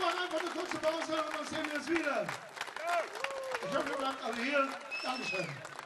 machen einfach eine kurze Pause und dann sehen wir uns wieder. Ich hoffe, ihr bleibt alle hier. Dankeschön.